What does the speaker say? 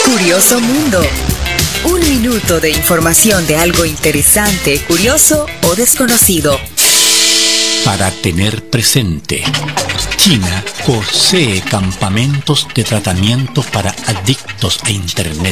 Curioso Mundo. Un minuto de información de algo interesante, curioso o desconocido. Para tener presente, China posee campamentos de tratamiento para adictos a Internet.